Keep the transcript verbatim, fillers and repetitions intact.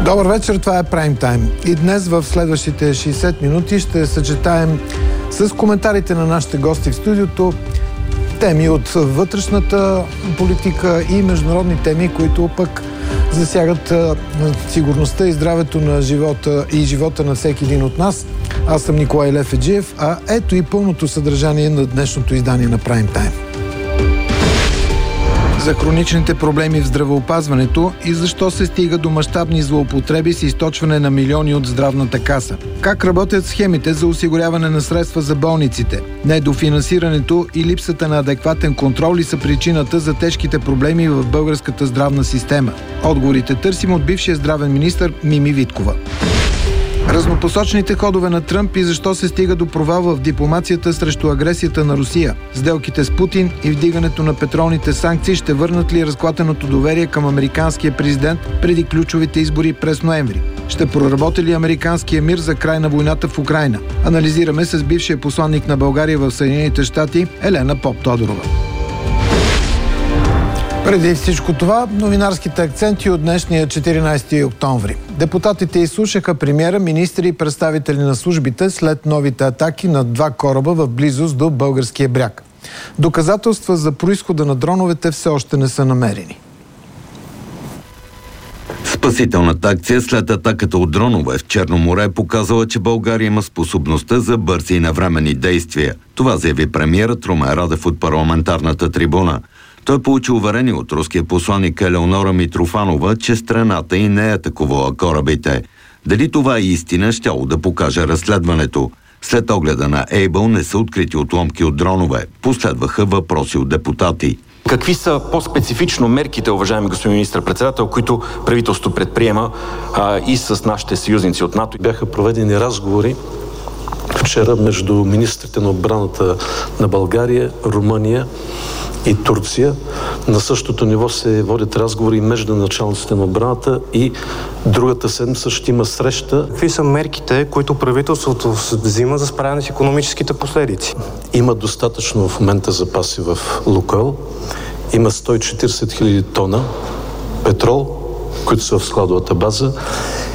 Добър вечер, това е Прайм Тайм. И днес в следващите шейсет минути ще съчетаем с коментарите на нашите гости в студиото теми от вътрешната политика и международни теми, които пък засягат сигурността и здравето на живота и живота на всеки един от нас. Аз съм Николай Лефеджиев, а ето и пълното съдържание на днешното издание на Прайм Тайм. За хроничните проблеми в здравеопазването и защо се стига до мащабни злоупотреби с източване на милиони от здравната каса. Как работят схемите за осигуряване на средства за болниците. Недофинансирането и липсата на адекватен контрол ли са причината за тежките проблеми в българската здравна система. Отговорите търсим от бившия здравен министър Мими Виткова. Разнопосочните ходове на Тръмп и защо се стига до провал в дипломацията срещу агресията на Русия. Сделките с Путин и вдигането на петролните санкции ще върнат ли разклатеното доверие към американския президент преди ключовите избори през ноември? Ще проработи ли американския мир за край на войната в Украйна? Анализираме с бившия посланник на България в Съединените щати Елена Поп-Тодорова. Преди всичко това, новинарските акценти от днешния четиринайсети октомври. Депутатите изслушаха премиера, министри и представители на службите след новите атаки на два кораба в близост до българския бряг. Доказателства за произхода на дроновете все още не са намерени. Спасителната акция след атаката от дронове в Черно море показала, че България има способността за бързи и навременни действия. Това заяви премиерът Румен Радев от парламентарната трибуна. Той получи уверение от руския посланник Елеонора Митрофанова, че страната и не е атакувала корабите. Дали това е истина, щяло да покаже разследването. След огледа на Ейбъл не са открити отломки от дронове. Последваха въпроси от депутати. Какви са по-специфично мерките, уважаеми господин министър-председател, които правителството предприема а, и с нашите съюзници от НАТО? Бяха проведени разговори вчера между министрите на отбраната на България, Румъния и Турция. На същото ниво се водят разговори между началниците на отбраната и другата седмица ще има среща. Какви са мерките, които правителството взима за справяне с икономическите последици? Има достатъчно в момента запаси в Лукойл. Има сто и четирийсет хиляди тона петрол, които са в складовата база.